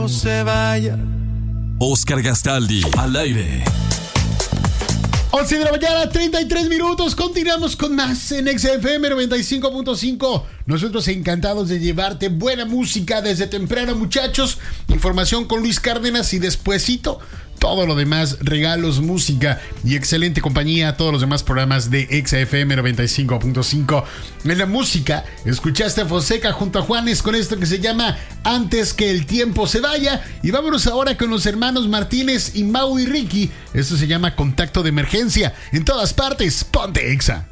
Se vaya. Oscar Gastaldi, al aire. 11 de la mañana, 33 minutos. Continuamos con más en XFM 95.5. Nosotros encantados de llevarte buena música desde temprano, muchachos. Información con Luis Cárdenas y despuesito todo lo demás, regalos, música y excelente compañía a todos los demás programas de XFM 95.5. En la música, escuchaste a Fonseca junto a Juanes con esto que se llama Antes que el tiempo se vaya. Y vámonos ahora con los hermanos Martínez y Mau y Ricky. Esto se llama Contacto de Emergencia. En todas partes, ponte Exa.